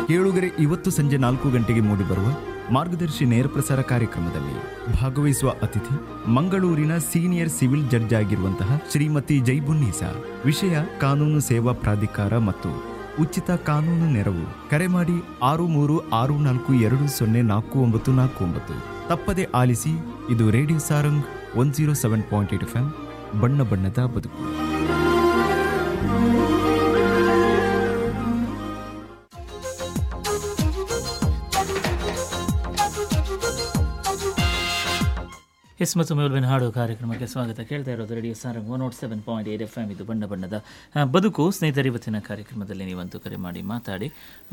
ಕೇಳುಗರೆ, ಇವತ್ತು ಸಂಜೆ 4 ಗಂಟೆಗೆ ಮೂಡಿಬರುವ ಮಾರ್ಗದರ್ಶಿ ನೇರ ಪ್ರಸಾರ ಕಾರ್ಯಕ್ರಮದಲ್ಲಿ ಭಾಗವಹಿಸುವ ಅತಿಥಿ ಮಂಗಳೂರಿನ ಸೀನಿಯರ್ ಸಿವಿಲ್ ಜಡ್ಜ್ ಆಗಿರುವಂತಹ ಶ್ರೀಮತಿ ಜೈಬುನ್ನೀಸಾ. ವಿಷಯ ಕಾನೂನು ಸೇವಾ ಪ್ರಾಧಿಕಾರ ಮತ್ತು ಉಚಿತ ಕಾನೂನು ನೆರವು. ಕರೆ ಮಾಡಿ 6364204949. ತಪ್ಪದೆ ಆಲಿಸಿ. ಇದು ರೇಡಿಯೋ ಸಾರಂಗ್ 107.8 FM. ಬಣ್ಣ ಬಣ್ಣದ ಬದುಕು. ಎಸ್ ಮತ್ತು ಮೇಲ್ವಿನ ಹಾಡು ಕಾರ್ಯಕ್ರಮಕ್ಕೆ ಸ್ವಾಗತ. ಕೇಳ್ತಾ ಇರೋದು ರೇಡಿಯೋ ಸಾರಂಗ್ 107.8 FM. ಇದು ಬಣ್ಣ ಬಣ್ಣದ ಬದುಕು. ಸ್ನೇಹಿತರೆ, ಇವತ್ತಿನ ಕಾರ್ಯಕ್ರಮದಲ್ಲಿ ನೀವಂತೂ ಕರೆ ಮಾಡಿ ಮಾತಾಡಿ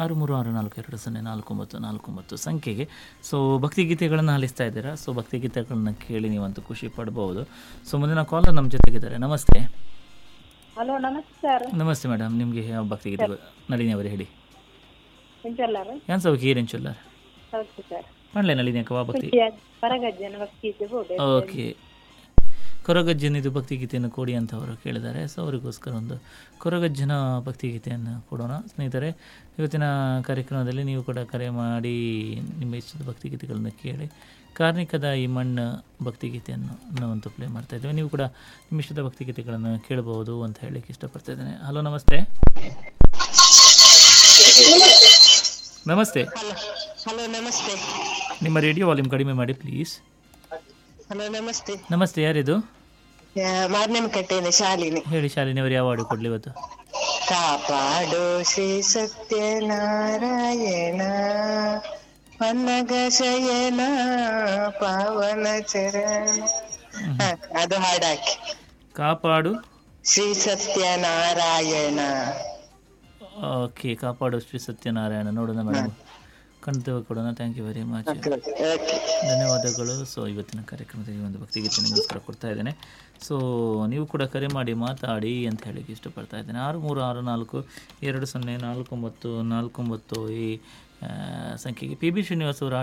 6364204949 ಸಂಖ್ಯೆಗೆ. ಸೊ ಭಕ್ತಿಗೀತೆಗಳನ್ನು ಆಲಿಸ್ತಾ ಇದ್ದೀರಾ. ಸೊ ಭಕ್ತಿಗೀತೆಗಳನ್ನ ಕೇಳಿ ನೀವಂತೂ ಖುಷಿ ಪಡ್ಬೋದು. ಸೊ ಮುಂದಿನ ಕಾಲರ್ ನಮ್ಮ ಜೊತೆಗಿದ್ದಾರೆ. ನಮಸ್ತೆ. ಹಲೋ, ನಮಸ್ಕಾರ. ನಮಸ್ತೆ ಮೇಡಮ್. ನಿಮಗೆ ಯಾವ ಭಕ್ತಿಗೀತೆ? ನಳಿನಿ ಅವರು ಹೇಳಿ. ಏನು ಸೌಕಿ ಏರೆಂಚುಲ್ಲಾರ ಪಂಡ್ಲೆ ನಳಿನಿ ಅಕ್ಕ ಭಕ್ತಿ ಓಕೆ. ಕೊರಗಜ್ಜನ ಇದು ಭಕ್ತಿಗೀತೆಯನ್ನು ಕೊಡಿ ಅಂತ ಅವರು ಕೇಳಿದ್ದಾರೆ. ಸೊ ಅವರಿಗೋಸ್ಕರ ಒಂದು ಕೊರಗಜ್ಜನ ಭಕ್ತಿಗೀತೆಯನ್ನು ಕೊಡೋಣ. ಸ್ನೇಹಿತರೆ, ಇವತ್ತಿನ ಕಾರ್ಯಕ್ರಮದಲ್ಲಿ ನೀವು ಕೂಡ ಕರೆ ಮಾಡಿ ನಿಮ್ಮ ಇಷ್ಟದ ಭಕ್ತಿಗೀತೆಗಳನ್ನು ಕೇಳಿ. ಕಾರ್ಣಿಕದ ಈ ಮಣ್ಣು ಭಕ್ತಿಗೀತೆಯನ್ನು ನಾವಂತೂ ಪ್ಲೇ ಮಾಡ್ತಾ ಇದ್ದೇವೆ. ನೀವು ಕೂಡ ನಿಮ್ಮ ಇಷ್ಟದ ಭಕ್ತಿಗೀತೆಗಳನ್ನು ಕೇಳಬಹುದು ಅಂತ ಹೇಳಲಿಕ್ಕೆ ಇಷ್ಟಪಡ್ತಾ ಇದ್ದೇನೆ. ಹಲೋ, ನಮಸ್ತೆ. ನಮಸ್ತೆ. ಹಲೋ, ನಮಸ್ತೆ. ನಿಮ್ಮ ರೇಡಿಯೋ ವಾಲ್ಯೂಮ್ ಕಡಿಮೆ ಮಾಡಿ ಪ್ಲೀಸ್. ಹಲೋ, ನಮಸ್ತೆ. ನಮಸ್ತೆ. ಯಾರಿದು? ಮಾರ್ನಂಕಟ್ಟೆಯಿಂದ ಶಾಲಿನಿ. ಹೇಳಿ ಶಾಲಿನಿ ಅವರು, ಯಾವ ಹಾಡು ಕೊಡ್ಲಿ ಇವತ್ತು? ಕಾಪಾಡೋ ಶ್ರೀ ಸತ್ಯನಾರಾಯಣ ಪನ್ನಗ ಶಯನ ಪಾವನ ಚರಣ. ಅದು ಹಾಡಾಕಿ. ಕಾಪಾಡು ಶ್ರೀ ಸತ್ಯನಾರಾಯಣ. ಓಕೆ, ಕಾಪಾಡು ಶ್ರೀ ಸತ್ಯನಾರಾಯಣ. ನೋಡೋಣ ಮೇಡಮ್, ಖಂಡಿತ ಕೊಡೋಣ. ಥ್ಯಾಂಕ್ ಯು ವೆರಿ ಮಚ್, ಧನ್ಯವಾದಗಳು. ಸೊ ಇವತ್ತಿನ ಕಾರ್ಯಕ್ರಮದಲ್ಲಿ ಒಂದು ಭಕ್ತಿಗೀತೆ ನಿಮಗೋಸ್ಕರ ಕೊಡ್ತಾ ಇದ್ದೇನೆ. ಸೊ ನೀವು ಕೂಡ ಕರೆ ಮಾಡಿ ಮಾತಾಡಿ ಅಂತ ಹೇಳಿಕ್ಕೆ ಇಷ್ಟಪಡ್ತಾ ಇದ್ದೇನೆ. 6364204949 ಈ ಸಂಖ್ಯೆಗೆ. ಪಿ ಬಿ ಶ್ರೀನಿವಾಸ್ ಅವರು